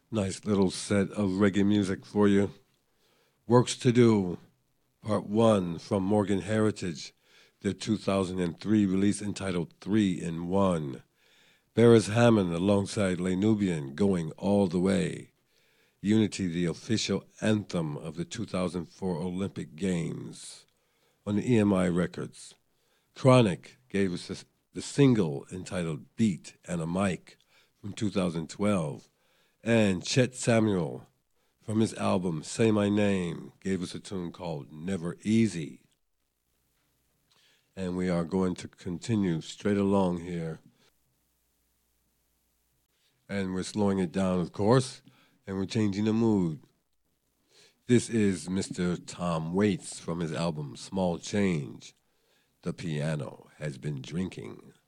Nice little set of reggae music for you. Works to Do, Part 1 from Morgan Heritage, their 2003 release entitled 3 in 1. Beres Hammond alongside Le Nubian, Going All the Way. Unity, the official anthem of the 2004 Olympic Games on the EMI Records. Chronic gave us the single entitled Beat and a Mic from 2012. And Chet Samuel from his album Say My Name gave us a tune called Never Easy. And we are going to continue straight along here. And we're slowing it down, of course, and we're changing the mood. This is Mr. Tom Waits from his album Small Change. The piano has been drinking.